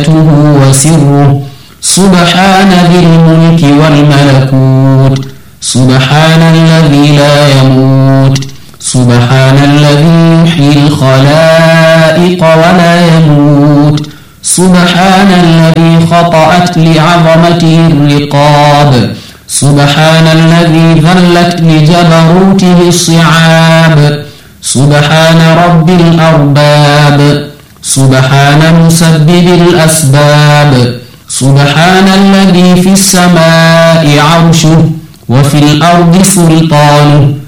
علانيته وسره سبحان ذي الملك والملكوت سبحان الذي لا يموت سبحان الذي يحيي الخلائق ولا يموت سبحان الذي خطأت لعظمته الرقاب سبحان الذي ذلت لجبروته الصعاب سبحان رب الأرباب سبحان مسبب الأسباب سبحان الذي في السماء عرشه وفي الأرض سلطانه